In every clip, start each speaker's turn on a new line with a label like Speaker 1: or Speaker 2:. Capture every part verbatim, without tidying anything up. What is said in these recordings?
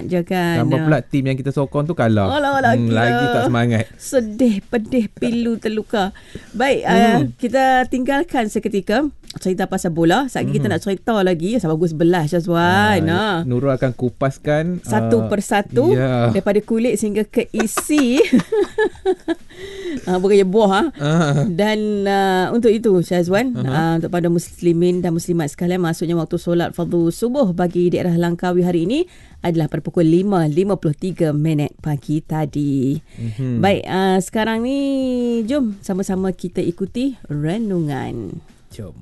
Speaker 1: je kan.
Speaker 2: Tambah pula tim yang kita sokong tu kalah.
Speaker 1: Alah, alah,
Speaker 2: hmm, lagi tak semangat.
Speaker 1: Sedih, pedih, pilu, terluka. Baik, hmm. uh, kita tinggalkan seketika cerita pasal bola. Saat hmm. kita nak cerita lagi. Bagus belas Syazwan.
Speaker 2: Uh,
Speaker 1: ha.
Speaker 2: Nurul akan kupaskan
Speaker 1: satu uh, persatu yeah. daripada kulit sehingga ke isi. uh, bukannya buah. Ha? Uh. Dan uh, untuk itu Syazwan, uh-huh. uh, untuk pada muslimin dan muslimat sekalian, maksudnya waktu solat fardu subuh bagi daerah Langkawi hari ini adalah pada pukul lima lima puluh tiga minit pagi tadi. Mm-hmm. Baik, uh, sekarang ni jom sama-sama kita ikuti renungan.
Speaker 2: Jom.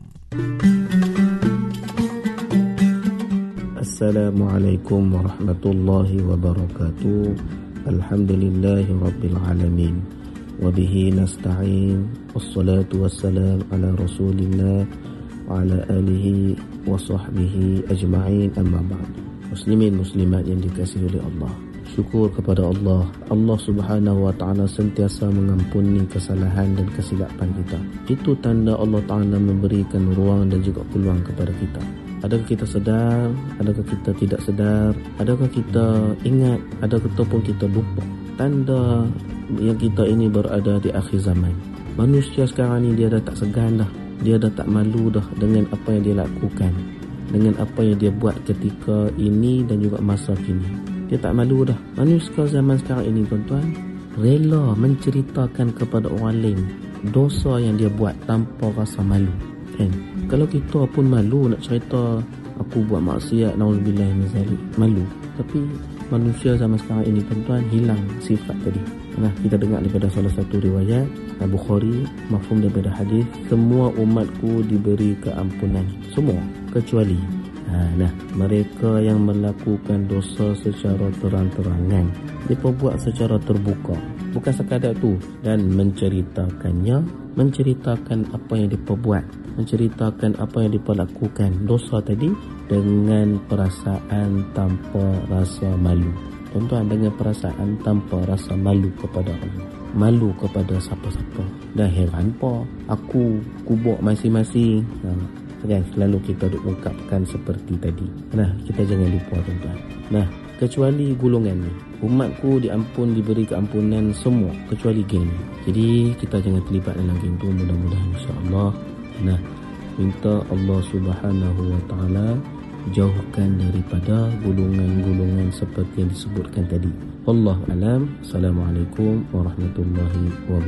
Speaker 3: Assalamualaikum warahmatullahi wabarakatuh. Alhamdulillahi rabbil alamin. Wabihi nasta'in. Wassalatu wassalam ala rasulillah wa ala alihi wa sahbihi ajma'in, amma ba'd. Muslimin muslimat yang dikasihi oleh Allah, syukur kepada Allah. Allah Subhanahu wa taala sentiasa mengampuni kesalahan dan kesilapan kita. Itu tanda Allah Taala memberikan ruang dan juga peluang kepada kita. Adakah kita sedar? Adakah kita tidak sedar? Adakah kita ingat? Adakah ataupun kita lupa? Tanda yang kita ini berada di akhir zaman. Manusia sekarang ni dia dah tak segan dah. Dia dah tak malu dah dengan apa yang dia lakukan, dengan apa yang dia buat ketika ini dan juga masa kini. Dia tak malu dah. Manusia zaman sekarang ini, tuan-tuan, rela menceritakan kepada orang lain dosa yang dia buat tanpa rasa malu, kan? Kalau kita pun malu nak cerita aku buat maksiat, nauzubillah min zalik, malu. Tapi manusia zaman sekarang ini, tuan-tuan, hilang sifat tadi. Nah, kita dengar daripada salah satu riwayat Bukhari, mafhum daripada hadis, semua umatku diberi keampunan, semua kecuali ha, nah, mereka yang melakukan dosa secara terang-terangan, mereka buat secara terbuka, bukan sekadar tu, dan menceritakannya, menceritakan apa yang mereka buat, menceritakan apa yang mereka lakukan, dosa tadi, dengan perasaan tanpa rasa malu. Tuan-tuan, dengan perasaan tanpa rasa malu kepada Allah, malu kepada siapa-siapa. Dah heran po, aku kubur masing-masing, ha, kan? Selalu kita duk ungkapkan seperti tadi. Nah, kita jangan lupa, tuan-tuan. Nah, kecuali golongan ni, umatku diampun, diberi keampunan semua kecuali geng ni. Jadi kita jangan terlibat dalam geng tu, mudah-mudahan insya-Allah. Nah, minta Allah Subhanahu wa taala jauhkan daripada golongan-golongan seperti yang disebutkan tadi. Wallahu alam. Assalamualaikum warahmatullahi wabarakatuh.